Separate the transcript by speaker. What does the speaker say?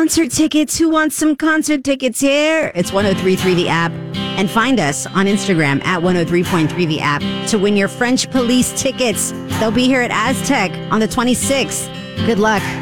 Speaker 1: concert tickets? Who wants some concert tickets here? It's 1033 The App. And find us on Instagram at 103.3 The App to win your French Police tickets. They'll be here at Aztec on the 26th. Good luck.